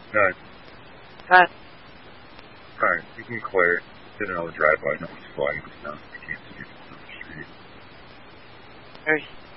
None. Cut. Alright, you can clear. Sit in on the driveway. No one's flying. No, you can't see it on the street. There's